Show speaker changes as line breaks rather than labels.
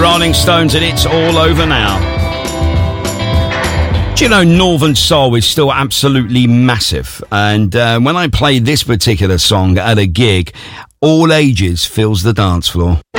Rolling Stones, and it's all over now. Do you know Northern Soul is still absolutely massive? And when I play this particular song at a gig, all ages fills the dance floor.